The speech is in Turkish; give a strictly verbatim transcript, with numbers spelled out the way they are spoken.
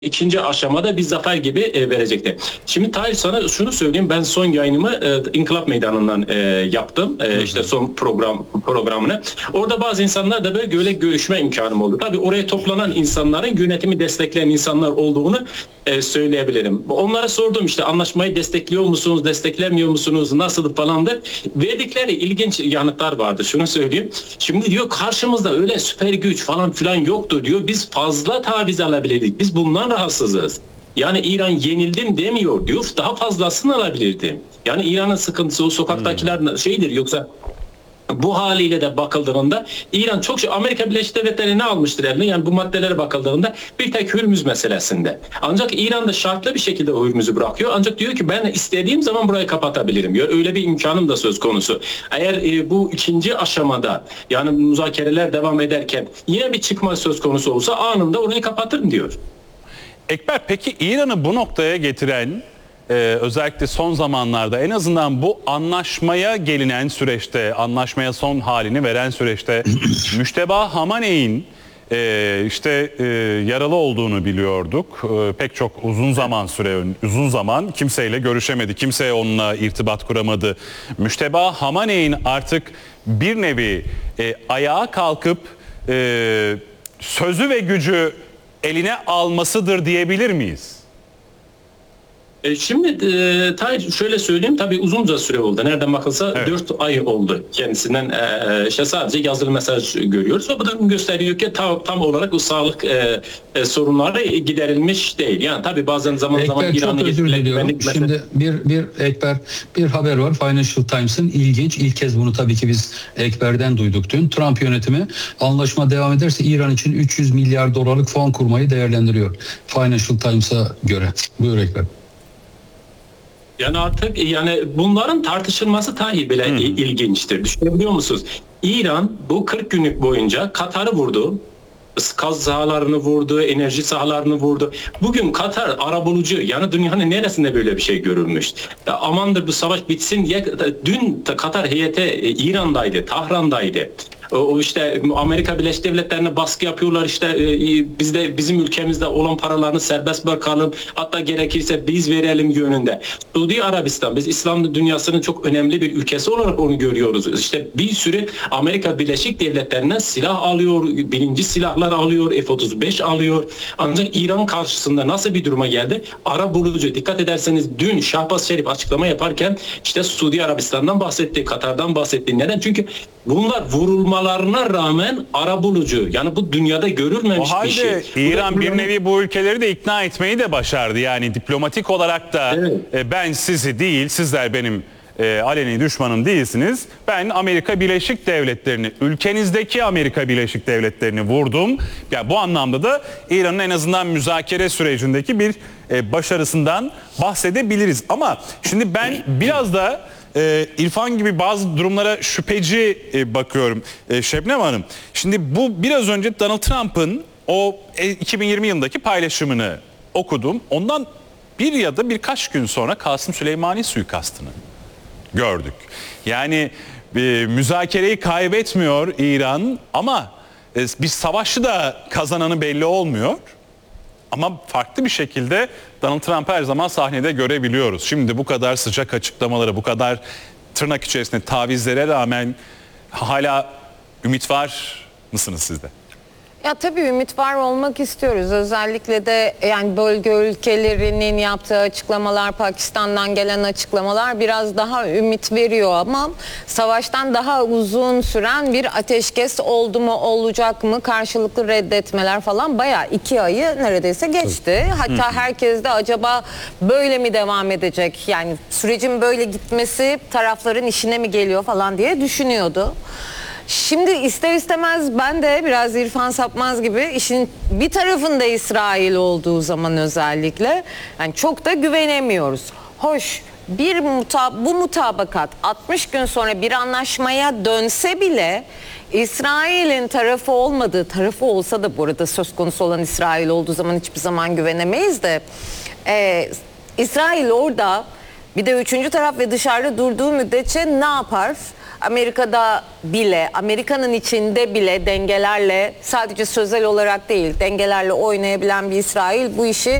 ikinci aşamada bir zafer gibi e, verecekti. Şimdi Tahir, sana şunu söyleyeyim. Ben son yayınımı e, İnkılap Meydanı'ndan e, yaptım. E, işte son program programını. Orada bazı insanlar da böyle, böyle görüşme imkanım oldu. Tabii oraya toplanan insanların yönetimi destekleyen insanlar olduğunu e, söyleyebilirim. Onlara sordum, işte anlaşmayı destekliyor musunuz, desteklemiyor musunuz, nasıl falandır. Verdikleri ilginç yanıtlar vardı. Şunu söyleyeyim. Şimdi diyor, karşımızda öyle süper güç falan filan yoktu diyor. Biz fazla taviz alabilirdik. Biz bundan rahatsızız. Yani İran yenildim demiyor diyor. Daha fazlasını alabilirdim. Yani İran'ın sıkıntısı o sokaktakiler hmm. şeydir, yoksa bu haliyle de bakıldığında İran çok şey, Amerika Birleşik Devletleri ne almıştır eline? Yani bu maddelere bakıldığında bir tek Hürmüz meselesinde. Ancak İran da şartlı bir şekilde o Hürmüz'ü bırakıyor. Ancak diyor ki ben istediğim zaman burayı kapatabilirim. Ya öyle bir imkanım da söz konusu. Eğer e, bu ikinci aşamada, yani müzakereler devam ederken yine bir çıkma söz konusu olsa anında orayı kapatırım diyor. Ekber, peki İran'ı bu noktaya getiren, Ee, özellikle son zamanlarda en azından bu anlaşmaya gelinen süreçte, anlaşmaya son halini veren süreçte Müşteba Hamaney'in e, işte e, yaralı olduğunu biliyorduk. E, pek çok uzun zaman süre, uzun zaman kimseyle görüşemedi, kimse onunla irtibat kuramadı. Müşteba Hamaney'in artık bir nevi e, ayağa kalkıp e, sözü ve gücü eline almasıdır diyebilir miyiz? Şimdi e, Tahir, şöyle söyleyeyim, tabii uzunca süre oldu. Nereden bakılsa evet. dört ay oldu kendisinden. E, işte sadece yazılı mesaj görüyoruz. O da gösteriyor ki tam, tam olarak o sağlık e, e, sorunları giderilmiş değil. Yani tabii bazen zaman Ekber, zaman İran'ın çok özür diliyorum. Mesela... Şimdi bir, bir Ekber bir haber var. Financial Times'ın ilginç. İlk kez bunu tabii ki biz Ekber'den duyduk dün. Trump yönetimi anlaşma devam ederse İran için üç yüz milyar dolarlık fon kurmayı değerlendiriyor. Financial Times'a göre. Buyur Ekber. Yani artık yani bunların tartışılması dahi bile hmm. ilginçtir. Düşünebiliyor musunuz? İran bu kırk günlük boyunca Katar'ı vurdu. Gaz sahalarını vurdu, enerji sahalarını vurdu. Bugün Katar arabulucu, yani dünyanın neresinde böyle bir şey görülmüş? Ya amandır bu savaş bitsin diye dün Katar heyeti İran'daydı, Tahran'daydı. O işte Amerika Birleşik Devletleri'ne baskı yapıyorlar, işte e, bizde bizim ülkemizde olan paralarını serbest bırakalım, hatta gerekirse biz verelim yönünde. Suudi Arabistan, biz İslam dünyasının çok önemli bir ülkesi olarak onu görüyoruz. İşte bir sürü Amerika Birleşik Devletleri'nden silah alıyor, birinci silahlar alıyor, F otuz beş alıyor. Ancak İran karşısında nasıl bir duruma geldi? Arabulucu. Dikkat ederseniz dün Şahbaz Şerif açıklama yaparken işte Suudi Arabistan'dan bahsetti, Katar'dan bahsetti. Neden? Çünkü bunlar vurulmalarına rağmen arabulucu. Yani bu dünyada görülmemiş bir şey. O halde İran bir nevi bu ülkeleri de ikna etmeyi de başardı. Yani diplomatik olarak da evet. e, ben sizi değil, sizler benim e, aleni düşmanım değilsiniz. Ben Amerika Birleşik Devletleri'ni, ülkenizdeki Amerika Birleşik Devletleri'ni vurdum. Yani bu anlamda da İran'ın en azından müzakere sürecindeki bir e, başarısından bahsedebiliriz. Ama şimdi ben biraz da Ee, İrfan gibi bazı durumlara şüpheci e, bakıyorum e, Şebnem Hanım. Şimdi bu biraz önce Donald Trump'ın o e, iki bin yirmi yılındaki paylaşımını okudum. Ondan bir ya da birkaç gün sonra Kasım Süleymani suikastını gördük. Yani e, müzakereyi kaybetmiyor İran ama e, bir savaşı da kazananı belli olmuyor. Ama farklı bir şekilde Donald Trump'ı her zaman sahnede görebiliyoruz. Şimdi bu kadar sıcak açıklamaları, bu kadar tırnak içerisinde tavizlere rağmen hala ümit var mısınız siz de? Ya tabii ümit var olmak istiyoruz. Özellikle de yani bölge ülkelerinin yaptığı açıklamalar, Pakistan'dan gelen açıklamalar biraz daha ümit veriyor ama savaştan daha uzun süren bir ateşkes oldu mu, olacak mı, karşılıklı reddetmeler falan bayağı iki ayı neredeyse geçti. Hatta herkes de acaba böyle mi devam edecek? Yani sürecin böyle gitmesi tarafların işine mi geliyor falan diye düşünüyordu. Şimdi ister istemez ben de biraz İrfan Sapmaz gibi işin bir tarafında İsrail olduğu zaman özellikle yani çok da güvenemiyoruz. Hoş bir muta bu mutabakat altmış gün sonra bir anlaşmaya dönse bile İsrail'in tarafı olmadığı, tarafı olsa da bu arada söz konusu olan İsrail olduğu zaman hiçbir zaman güvenemeyiz de e, İsrail orada bir de üçüncü taraf ve dışarıda durduğu müddetçe ne yapar? Amerika'da bile, Amerika'nın içinde bile dengelerle, sadece sözel olarak değil, dengelerle oynayabilen bir İsrail bu işi